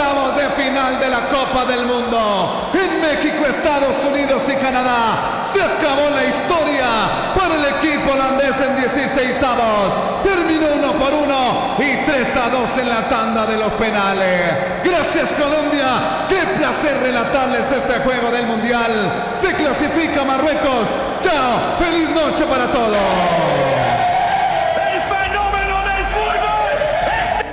octavos de final de la Copa del Mundo. En México, Estados Unidos y Canadá se acabó la historia para el equipo holandés en 16avos. Terminó 1-1 y 3-2 en la tanda de los penales. Gracias, Colombia. Qué placer relatarles este juego del Mundial. Se clasifica Marruecos. Chao. Feliz noche para todos.